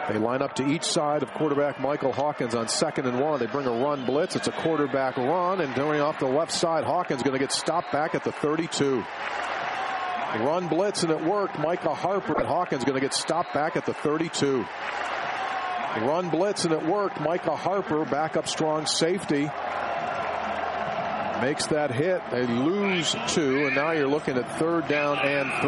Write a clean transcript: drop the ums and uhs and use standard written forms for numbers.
They line up to each side of quarterback Michael Hawkins on 2nd and 1. They bring a run blitz. It's a quarterback run, and going off the left side, Hawkins going to get stopped back at the 32. Run blitz, and it worked. Micah Harper and Hawkins going to get stopped back at the 32. Run blitz, and it worked. Micah Harper, backup strong safety, makes that hit. They lose 2, and now you're looking at 3rd down and 3.